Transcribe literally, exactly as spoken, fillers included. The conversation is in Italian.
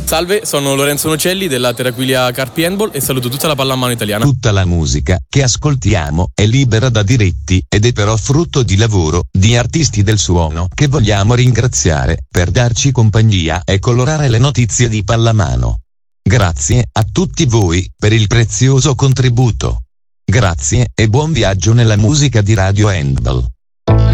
Salve, sono Lorenzo Nocelli della Teraquilia Carpi Handball e saluto tutta la pallamano italiana. Tutta la musica che ascoltiamo è libera da diritti ed è però frutto di lavoro di artisti del suono che vogliamo ringraziare per darci compagnia e colorare le notizie di pallamano. Grazie a tutti voi per il prezioso contributo. Grazie e buon viaggio nella musica di Radio Handball.